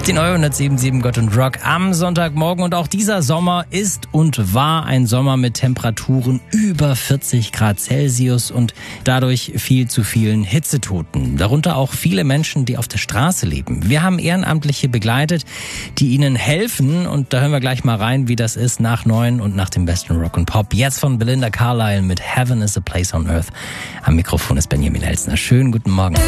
Die neue 107.7 Gott und Rock am Sonntagmorgen. Und auch dieser Sommer ist und war ein Sommer mit Temperaturen über 40 Grad Celsius und dadurch viel zu vielen Hitzetoten. Darunter auch viele Menschen, die auf der Straße leben. Wir haben Ehrenamtliche begleitet, die ihnen helfen. Und da hören wir gleich mal rein, wie das ist nach 9 und nach dem besten Rock und Pop. Jetzt von Belinda Carlisle mit Heaven is a Place on Earth. Am Mikrofon ist Benjamin Elsner. Schönen guten Morgen.